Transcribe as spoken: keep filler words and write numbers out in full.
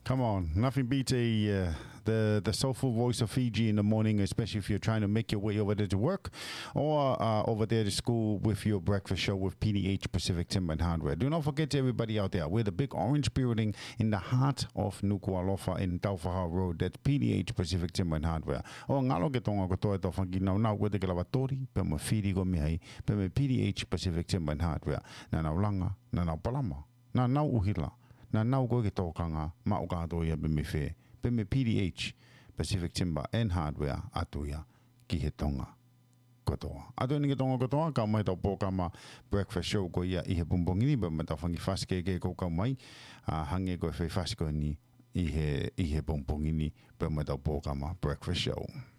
Come on, nothing beats a uh, the the soulful voice of Fiji in the morning, especially if you're trying to make your way over there to work or uh, over there to school with your breakfast show with P D H Pacific Timber and Hardware. Do not forget to everybody out there, we're the big orange building in the heart of Nuku'alofa in Taufaha Road. That's P D H Pacific Timber and Hardware. O ngalo ke tonga ko toe to fangi nau nau ko te kalawatori pe mo whiri ko mihai pe me P D H Pacific Timber and Hardware. Na nau langa, na nau palama, na nau uhila. Na nau koe ke tōkanga ma o kātou ia pe me whē. Pe me P D H, Pacific Timber and Hardware, atu ia ki he tonga kotoa. Atu ni ke tonga kotoa, ka mai tau pōka ma breakfast show ko ia i he pumbongini, ba ma tau whangi whaske ke ko kau mai, uh, hange koe whai whasko ni i he, i he pumbongini, pa ma tau pōka ma breakfast show.